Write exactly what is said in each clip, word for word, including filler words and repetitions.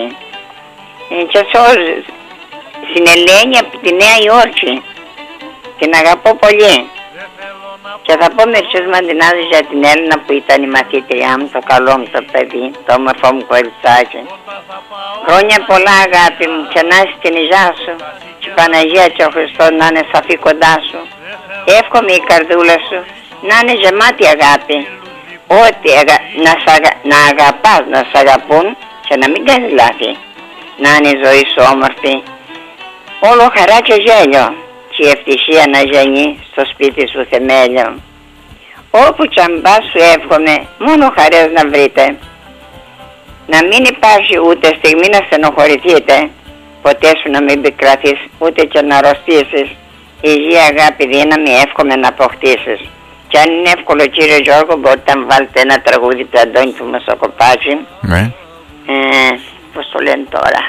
Άκη. Ε, και σε όλους. Στην Ελένη από τη Νέα Υόρκη. Την αγαπώ πολύ. Και θα πω μερικές μαντινάδες για την Έλληνα που ήταν η μαθήτριά μου, το καλό μου το παιδί, το όμορφό μου κοριτσάκι. Χρόνια πολλά αγάπη μου και να είσαι στην υγειά σου και η Παναγία και ο Χριστός να είναι σαφή κοντά σου. Εύχομαι η καρδούλα σου να είναι γεμάτη αγάπη. Ότι αγα... να, αγα... να αγαπάς, να σ' αγαπούν και να μην κάνεις λάθη. Να είναι η ζωή σου όμορφη. Όλο χαρά και γέλιο. Και η ευτυχία να γεννεί στο σπίτι σου θεμέλιο. Όπου κι αν πας σου εύχομαι μόνο χαρές να βρείτε. Να μην υπάρχει ούτε στιγμή να στενοχωρηθείτε. Ποτέ σου να μην πικραθείς ούτε και να αρρωστήσεις. Υγεία, αγάπη, δύναμη εύχομαι να αποκτήσεις. Και αν είναι εύκολο κύριε Γιώργο μπορείτε να βάλετε ένα τραγούδι του Αντώνη του Μασοκοπάτζη. Ναι. Ε, πώς το λένε τώρα.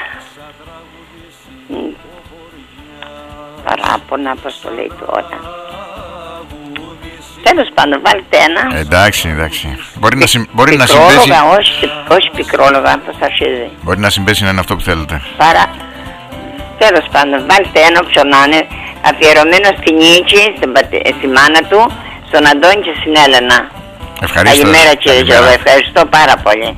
Παράπονα, πώς το λέει τώρα. Τέλος πάντων, βάλτε ένα. Εντάξει, εντάξει. Μπορεί να, συμ... Μπορεί να συμπέσει. Όχι, όχι πικρόλογα, πώς αρχίζει. Μπορεί να συμπέσει να είναι αυτό που θέλετε. Παρά. Τέλος πάντων, βάλτε ένα όποιον να είναι. Αφιερωμένο στην Νίκη, στην, πατε... στη μάνα του, στον Αντώνη και στην Έλενα. Ευχαριστώ. Καλημέρα κύριε Γιώργο, ευχαριστώ πάρα πολύ.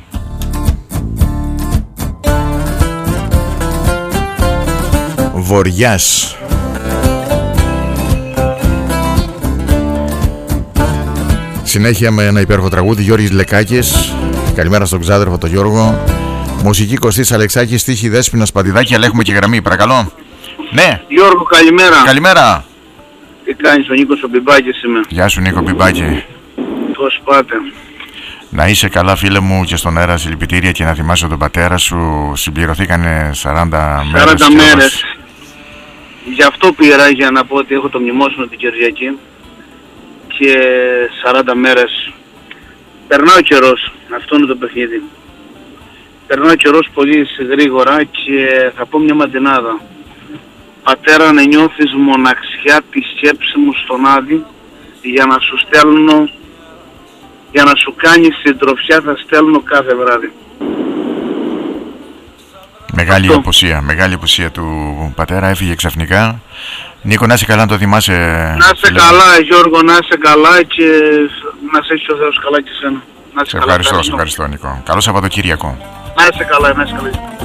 Βοριάς. Συνέχεια με ένα υπέροχο τραγούδι, Γιώργης Λεκάκης. Καλημέρα στον ξάδερφο τον Γιώργο. Μουσική Κωστής Αλεξάκης, στίχη Δέσποινας Παντιδάκη. Αλλά έχουμε και γραμμή, παρακαλώ. Ναι. Γιώργο, καλημέρα. Καλημέρα. Τι κάνεις, ο Νίκος ο Μπιμπάκης είμαι. Γεια σου Νίκο Μπιμπάκη. Πώς πάτε. Να είσαι καλά φίλε μου και στον αέρα, συλληπιτήρια και να θυμάσαι τον πατέρα σου. Συμπληρωθήκανε σαράντα μέρες. σαράντα μέρες. Γι' αυτό πήρα για να πω ότι έχω το μνημόσυνο την Κυριακή. Και σαράντα μέρες περνάει ο καιρός, αυτό είναι το παιχνίδι. Περνάει ο καιρός πολύ γρήγορα και θα πω μια μαντινάδα. Πατέρα, να νιώθεις μοναξιά τη σκέψη μου στον Άδη, για να σου στέλνω, για να σου κάνει συντροφιά θα στέλνω κάθε βράδυ. Μεγάλη απουσία, μεγάλη απουσία του πατέρα, έφυγε ξαφνικά. Νίκο, να είσαι καλά, να το θυμάσαι. Να είσαι καλά Γιώργο, να είσαι καλά και να σε έχει ο Θεός καλά και εσένα. Σε ευχαριστώ, σε ευχαριστώ Νίκο. Καλό Σαββατοκύριακο. Να είσαι καλά, να είσαι καλά.